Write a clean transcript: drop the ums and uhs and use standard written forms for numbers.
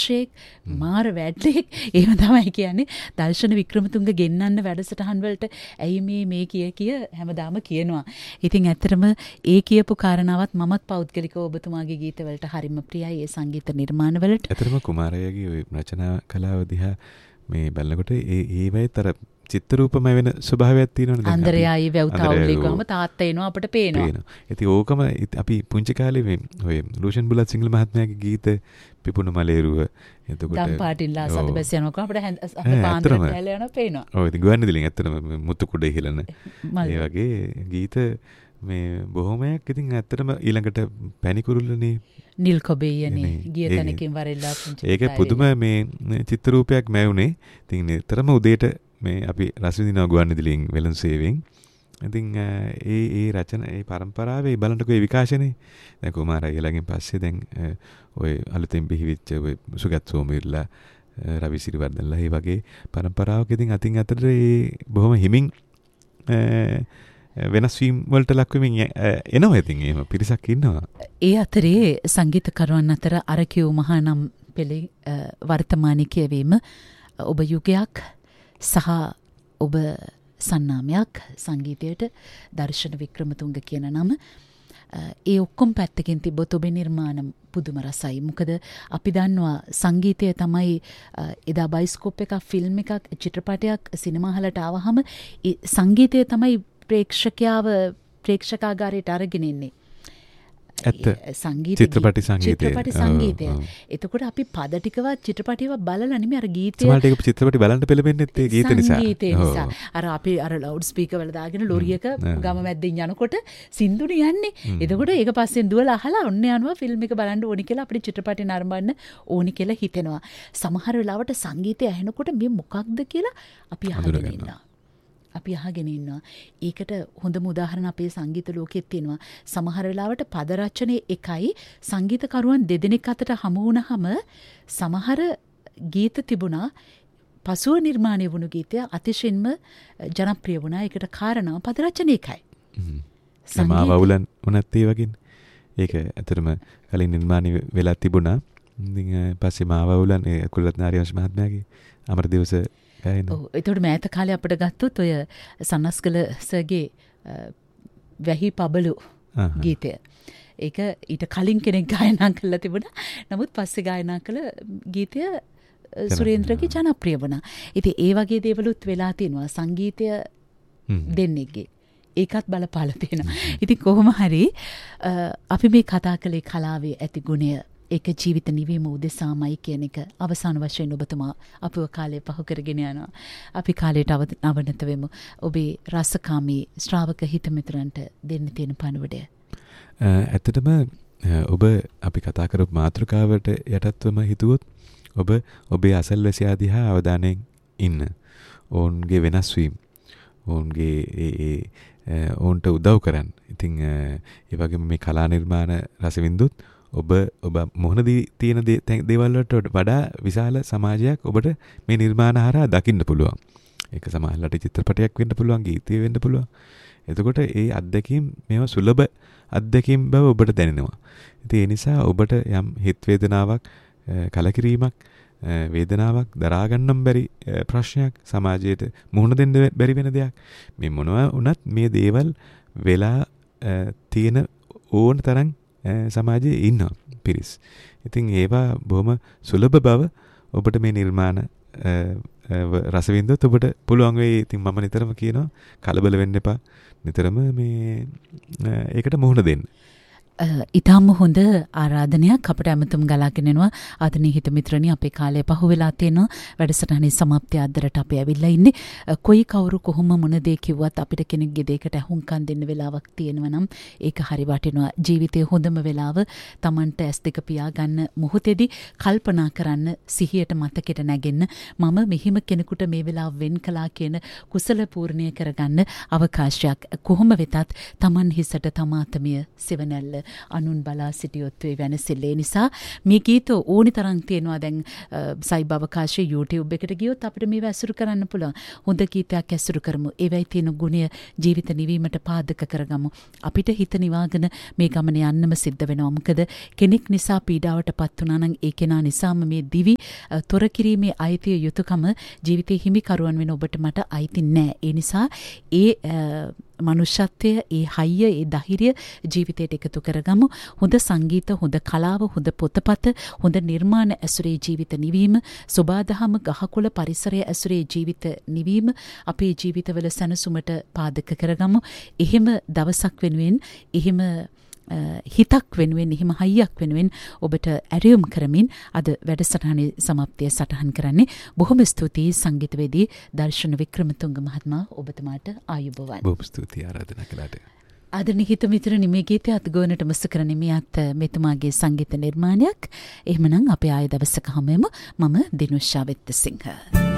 දක්ෂයෙක් මාර වැඩලෙක් එහෙම තමයි කියන්නේ. දර්ශන වික්‍රමතුංග ගෙන්නන්න වැඩසටහන් වලට ඇයි මේ කිය හැමදාම කියනවා. ඉතින් ඇත්තටම ඒ කියපු කාරණාවත් මමත් පෞද්ගලිකව ඔබතුමාගේ ගීතවලට හරිම ප්‍රියයි. ඒ සංගීත නිර්මාණවලට. ඇත්තටම කුමාරයාගේ ওই රචනා කලාව දිහා මේ බලනකොට ඒ වේතර චිත්‍රූපම වෙන ස්වභාවයක් තියෙනවනේ දැන්. අන්දරයයි වැව්තාවුලේ ගම තාත්තා එනවා අපිට පේනවා. ඉතින් ඕකම අපි පුංචි කාලේ මේ ඔය ලූෂන් බුලත් සිංහල මහත්මයාගේ ගීත පිපුණු මලේරුව එතකොට දම්පාටින්ලා සද බැස යනවා අපිට පාන්දරට හැල යනවා පේනවා. ඔව් ඉතින් ගුවන්විදුලියෙන් ඇත්තටම මුතු කුඩේ හිලන ඒ වගේ ගීත මේ බොහොමයක් ඉතින් ඇත්තටම ඊළඟට පැණි කුරුල්ලනේ නිල් කොබෙයනේ ගිය තැනකින් වරෙල්ලා පුංචි. ඒක පුදුම මේ චිත්‍ර රූපයක් මැවුනේ. ඉතින් නිතරම උදේට මේ අපි රස විඳිනවා ගුවන්විදුලියෙන් වෙළඳ සේවයෙන්. ඉතින් ඒ රචන ඒ පරම්පරාවේ බලන්නකෝ ඒ විකාශනේ. දැන් කුමාරයලගෙන් පස්සේ දැන් ඔය අලුතෙන් බිහිවෙච්ච ඔය සුගත් සෝමවිරලා රවි සිරිවර්ධනලා ඒ වගේ පරම්පරාවක ඉතින් අතින් අතට ඒ බොහොම හිමින් වෙනස් වීම් වලට ලක් වෙමින් එනවා. ඉතින් එහෙම පිරිසක් ඉන්නවා. ඒ අතරේ සංගීතකරුවන් අතර අර කියු මහා නම් පෙළේ වර්තමානයේ කියවීම ඔබ යුගයක් සහ ඔබ සන්නාමයක් සංගීතයට දර්ශන වික්‍රමතුංග කියන නම ඒ ඔක්කොම පැත්තකින් තිබ්බොත් ඔබේ නිර්මාණ පුදුම රසයි. මොකද අපි දන්නවා සංගීතය තමයි එදා බයිස්කෝප් එකක් ෆිල්ම් එකක් චිත්‍රපටයක් සිනමා හලට ආවහම ඒ සංගීතය තමයි ප්‍රේක්ෂකාගාරයට අරගෙන ඉන්නේ. චිත්‍රපටි සංගීතය. එතකොට අපි පද ටිකවත් චිත්‍රපටියව බලලා නෙමෙයි අර ගීතය. සමහරට ඒක චිත්‍රපටි බලන්න පෙළඹෙන්නෙත් ඒ ගීත නිසා. සංගීතය නිසා. අර අපි අර ලවුඩ් ස්පීකර් වල දාගෙන ලොරියක ගම මැද්දෙන් යනකොට සින්දුනේ යන්නේ. එතකොට ඒක පස්සෙන් දුවලා අහලා ඔන්න යනවා ෆිල්ම් එක බලන්න ඕනි කියලා අපිට චිත්‍රපටි නරඹන්න ඕනි කියලා හිතෙනවා. සමහර වෙලාවට සංගීතය ඇහෙනකොට මේ මොකක්ද කියලා අපි අහගෙන ඉන්නවා. ඒකට හොඳම උදාහරණ අපේ සංගීත ලෝකෙත් තියෙනවා. සමහර වෙලාවට පද රචනයේ එකයි සංගීතකරුවන් දෙදෙනෙක් අතර හමු වුණාම සමහර ගීත තිබුණා. පසුව නිර්මාණය වුණු ගීතය අතිශයින්ම ජනප්‍රිය වුණා. ඒකට කාරණා පද රචනයේ එකයි. සමාවවුලන් උනත් ඒ වගේ. ඒක ඇත්තටම කලින් නිර්මාණය වෙලා තිබුණා. ඉතින් පස්සේ මාවවුලන් ඒ කුලරත්න ආරියවංශ මහත්මයාගේ අමරදේවස එතකොට මෑත කාලේ අපිට ගත්තොත් ඔය සන්නස්කල සර්ගේ වැහි පබලු ගීතය. ඒක ඊට කලින් කෙනෙක් ගායනා කරලා තිබුණා. නමුත් පස්සේ ගායනා කළ ගීතය සුරේන්ද්‍රගේ ජනප්‍රිය වුණා. ඉතින් ඒ වගේ දේවලුත් වෙලා තියෙනවා සංගීතය දෙන්නේගේ. ඒකත් බලපාලා තියෙනවා. ඉතින් කොහොම හරි අපි මේ කතා කළේ කලාවේ ඇති ගුණය ඒක ජීවිත නිවීම උදෙසාමයි කියන එක අවසාන වශයෙන් ඔබතුමා අපව කාලය පහු කරගෙන යනවා. අපි කාලයට අවනත වෙමු. ඔබේ රසකාමී ශ්‍රාවක හිතමිතුරන්ට දෙන්න තියෙන පණිවිඩය. ඇත්තටම ඔබ අපි කතා කරපු මාතෘකාවට යටත්වම හිතුවොත් ඔබ ඔබේ අසල්වැසියා දිහා අවධානයෙන් ඉන්න. ඔවුන්ගේ වෙනස් වීම. ඔවුන්ට උදව් කරන්න. ඉතින් ඒ වගේම මේ කලා නිර්මාණ රසවින්දුත් ඔබ මොහොන තියෙන දේවල් වලට වඩා විශාල සමාජයක් ඔබට මේ නිර්මාණ හරහා දකින්න පුළුවන්. ඒක සමහරවිට චිත්‍රපටයක් වෙන්න පුළුවන්, ගීතය වෙන්න පුළුවන්. එතකොට ඒ අත්දැකීම් මේවා සුලභ අත්දැකීම් බව ඔබට දැනෙනවා. ඉතින් ඒ නිසා ඔබට යම් හිත වේදනාවක්, කලකිරීමක්, වේදනාවක් දරා ගන්නම් බැරි ප්‍රශ්නයක් සමාජයට මුහුණ දෙන්න බැරි වෙන දෙයක්. මේ මොනවා වුණත් මේ දේවල් වෙලා තියෙන ඕන තරම් සමාජයේ ඉන්න පිරිස්. ඉතින් ඒවා බොහොම සුලභ බව ඔබට මේ නිර්මාණ රසවින්දොත් ඔබට පුළුවන් වෙයි. ඉතින් මම නිතරම කියනවා කලබල වෙන්න එපා. නිතරම මේ ඒකට මුහුණ දෙන්න. ඉතාම හොඳ ආරාධනයක් අපට ඇමතුම් ගලාගෙන එනවා. ආදරණීය හිත මිත්‍රණි අපේ කාලය පහු වෙලා තියෙනවා. වැඩසටහනේ සමාප්තිය අද්දරට අපි ඇවිල්ලා ඉන්නේ. කොයි කවුරු කොහොම මොන දේ කිව්වත් අපිට කෙනෙක්ගේ දෙයකට අහුම්කම් දෙන්න වෙලාවක් තියෙනවා නම් ඒක හරි වටිනවා. ජීවිතයේ හොඳම වෙලාව Tamanට S2 පියා ගන්න මොහොතේදී කල්පනා කරන්න, සිහියට මතකෙට නැගෙන්න මම මෙහිම කෙනෙකුට මේ වෙලාව වෙන් කළා කියන කුසල පූර්ණිය කරගන්න අවකාශයක්. කොහොම වෙතත් Taman හිසට තමාතමිය සෙවණැල්ල අනුන් බලා සිටියොත් වේ වෙනසෙල්ලේ නිසා මේ ගීත ඕනි තරම් තියෙනවා. දැන් සයිබ අවකාශයේ YouTube එකට ගියොත් අපිට මේව ඇසුරු කරන්න පුළුවන්. හොඳ ගීතයක් ඇසුරු කරමු. ඒවයි තියෙන ගුණය ජීවිත නිවීමට පාදක කරගමු. අපිට හිත නිවාගෙන මේ ගමන යන්නම සිද්ධ වෙනවා. මොකද කෙනෙක් නිසා පීඩාවට පත් වුණා නම් ඒ කෙනා නිසාම මේ දිවි තොර කිරීමේ අයිතිය යුතුයකම ජීවිතේ හිමිකරුවන් වෙන ඔබට මට අයිති නෑ. ඒ නිසා ඒ මනුෂ්‍යත්වය, ඒ හයිය, ඒ ධෛර්යය ජීවිතයට එකතු කරගමු. හොඳ සංගීත, හොඳ කලාව, හොඳ පොතපත, හොඳ නිර්මාණ ඇසුරේ ජීවිත නිවීම, සොබාදහම ගහකොළ පරිසරය ඇසුරේ ජීවිත නිවීම අපේ ජීවිතවල සැනසුමට පාදක කරගමු. එහෙම දවසක් වෙනුවෙන්, එහෙම හිතක් වෙනුවෙන්, එහෙම හයියක් වෙනුවෙන් ඔබට ඇරයුම් කරමින් අද වැඩසටහනේ සමාප්තිය සටහන් කරන්නේ. බොහොම ස්තුතියි සංගීතවේදී දර්ශන වික්‍රමතුංග මහත්මයා, ඔබතුමාට ආයුබෝවන්. බොහොම ස්තුතියි ආරාධනා කළාට. ආදරණීය හිත මිතුරනි, මේ ගීතය අත්ගොනට මස්ස කරන්නේ මෙයත් මෙතුමාගේ සංගීත නිර්මාණයක්. එහෙමනම් අපි ආයෙ දවසක හමු වෙමු. මම දිනුෂා වෙත්තසිංහ.